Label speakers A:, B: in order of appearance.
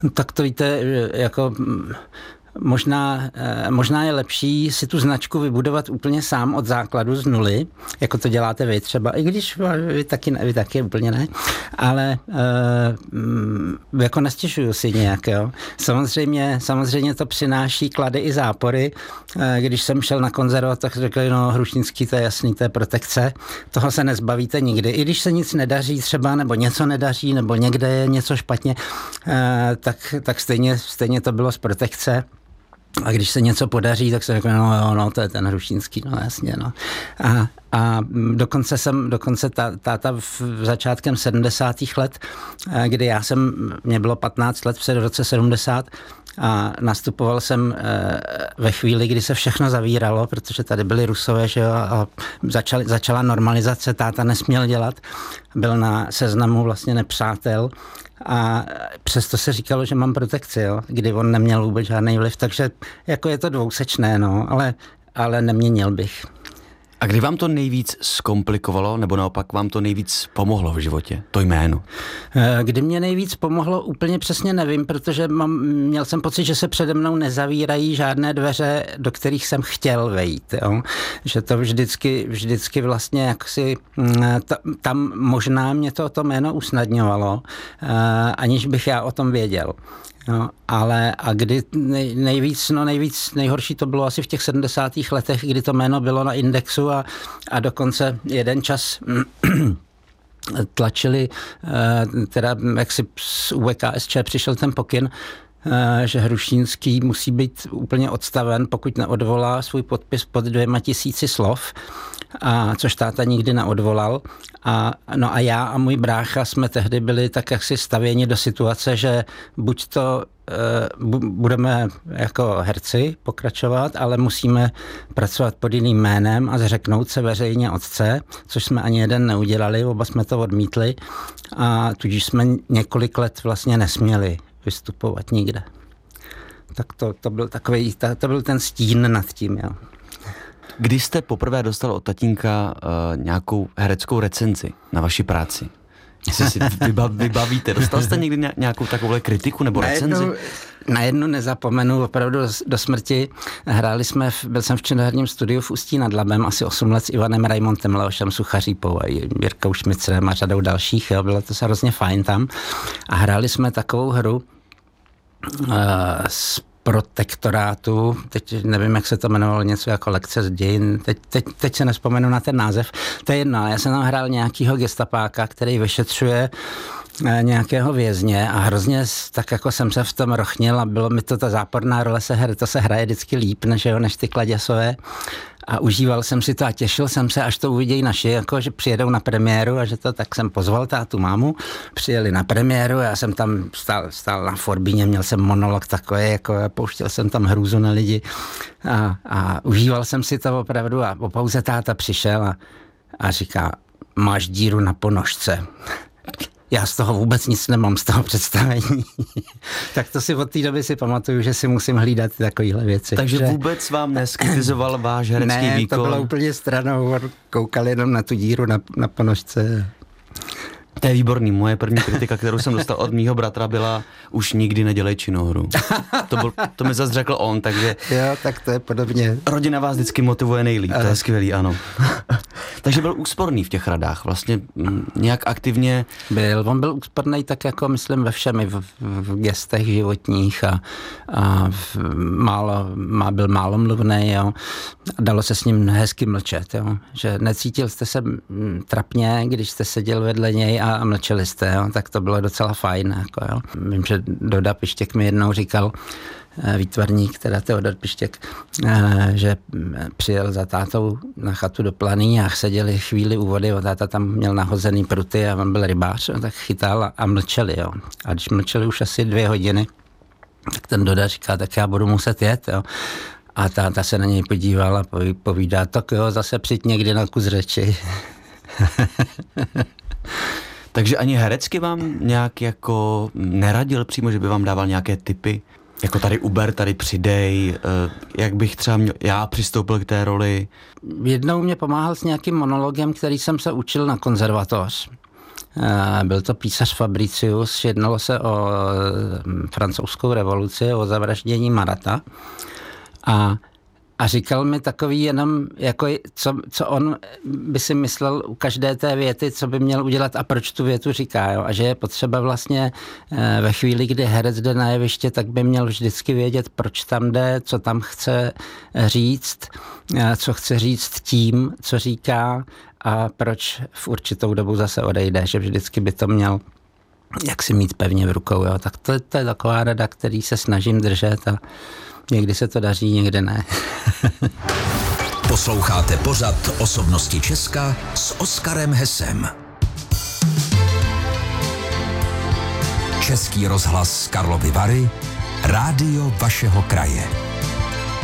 A: No, tak to víte, jako možná je lepší si tu značku vybudovat úplně sám od základu z nuly, jako to děláte vy třeba, i když vy taky úplně ne, ale jako nestěžuju si nějak, jo. Samozřejmě to přináší klady i zápory. Když jsem šel na konzervatoř, tak řekli, no Hrušínský, to je jasný, to je protekce, toho se nezbavíte nikdy. I když se nic nedaří třeba, nebo něco nedaří, nebo někde je něco špatně, tak stejně to bylo z protekce. A když se něco podaří, tak se řekne, no, to je ten Hrušínský, no jasně, no. A dokonce táta v začátkem 70. let, kdy mě bylo 15 let v roce 70 a nastupoval jsem ve chvíli, kdy se všechno zavíralo, protože tady byli Rusové, že jo, a začala normalizace, táta nesměl dělat, byl na seznamu vlastně nepřátel a přesto se říkalo, že mám protekci, jo, kdy on neměl vůbec žádný vliv, takže jako je to dvousečné, no, ale neměnil bych.
B: A kdy vám to nejvíc zkomplikovalo, nebo naopak vám to nejvíc pomohlo v životě, to jméno?
A: Kdy mě nejvíc pomohlo, úplně přesně nevím, protože měl jsem pocit, že se přede mnou nezavírají žádné dveře, do kterých jsem chtěl vejít. Jo? Že to vždycky vlastně jaksi, tam možná mě to jméno usnadňovalo, aniž bych já o tom věděl. No, ale a kdy nejhorší to bylo asi v těch 70. letech, kdy to jméno bylo na Indexu a dokonce jeden čas tlačili, teda jak si z UVKSČ přišel ten pokyn, že Hrušínský musí být úplně odstaven, pokud neodvolá svůj podpis pod 2000 slov, což táta nikdy neodvolal. No a já a můj brácha jsme tehdy byli tak jaksi stavěni do situace, že buď to budeme jako herci pokračovat, ale musíme pracovat pod jiným jménem a zřeknout se veřejně otce, což jsme ani jeden neudělali, oba jsme to odmítli a tudíž jsme několik let vlastně nesměli vystupovat nikde. Tak to byl ten stín nad tím, jo.
B: Kdy jste poprvé dostal od tatínka nějakou hereckou recenzi na vaši práci? Jestli si vybavíte, dostal jste někdy nějakou takovou kritiku nebo recenzi?
A: Na jednu nezapomenu, opravdu do smrti. Byl jsem v činoherním studiu v Ústí nad Labem asi 8 let s Ivanem Raimontem, Leošem Suchařípou a Jirkou Šmicrem a řadou dalších. Jo. Bylo to hrozně fajn tam. A hráli jsme takovou hru z protektorátu, teď nevím, jak se to jmenovalo, něco jako lekce z dějin, teď se nespomenu na ten název, to je jedno, ale já jsem tam hrál nějakýho gestapáka, který vyšetřuje nějakého vězně a hrozně tak jako jsem se v tom rochnil a bylo mi to ta záporná role, to se hraje vždycky líp než ty kladěsové a užíval jsem si to a těšil jsem se, až to uvidějí naši, jako že přijedou na premiéru a že to, tak jsem pozval tátu, mámu, přijeli na premiéru, já jsem tam stál na forbíně, měl jsem monolog takový, jako pouštěl jsem tam hrůzu na lidi a užíval jsem si to opravdu a po pauze táta přišel a říká, máš díru na ponožce. Já z toho vůbec nic nemám, z toho představení. Tak to si od té doby si pamatuju, že si musím hlídat takovéhle věci.
B: Takže vůbec vám neskritizoval váš herecký výkon?
A: Ne, to bylo úplně stranou, koukal jenom na tu díru na ponožce.
B: To je výborný. Moje první kritika, kterou jsem dostal od mýho bratra, byla už nikdy nedělej činohru. To mi zase řekl on, takže...
A: Jo, tak to je podobně.
B: Rodina vás vždycky motivuje nejlíp, to je skvělý, ano. Takže byl úsporný v těch radách, vlastně nějak aktivně...
A: On byl úsporný tak jako myslím ve všem, v gestech životních a byl málomluvnej, jo. A dalo se s ním hezky mlčet, jo. Že necítil jste se trapně, když jste seděl vedle něj a mlčeli jste, jo. Tak to bylo docela fajn, jako, jo. Vím, že Doda Pištěk mi jednou říkal, výtvarník, teda Teodor Pištěk, že přijel za tátou na chatu do Planý a seděli chvíli u vody, táta tam měl nahozený pruty a on byl rybář, tak chytal a mlčeli, jo. A když mlčeli už asi 2 hodiny, tak ten Doda říká, tak já budu muset jet, jo. A táta se na něj podíval a povídá, tak jo, zase přijď někdy na kus řeči.
B: Takže ani herecky vám nějak jako neradil přímo, že by vám dával nějaké tipy? Jako tady uber, tady přidej, jak bych třeba já přistoupil k té roli?
A: Jednou mě pomáhal s nějakým monologem, který jsem se učil na konzervatoř. Byl to písař Fabricius, jednalo se o francouzskou revoluci, o zavraždění Marata. A říkal mi takový jenom, jako co on by si myslel u každé té věty, co by měl udělat a proč tu větu říká. Jo? A že je potřeba vlastně ve chvíli, kdy herec jde na jeviště, tak by měl vždycky vědět, proč tam jde, co tam chce říct, co chce říct tím, co říká a proč v určitou dobu zase odejde, že vždycky by to měl jak si mít pevně v rukou. Jo? Tak to je taková rada, který se snažím držet a někdy se to daří, někdy ne.
C: Posloucháte pořad Osobnosti Česka s Oskarem Hesem. Český rozhlas Karlovy Vary, rádio vašeho kraje.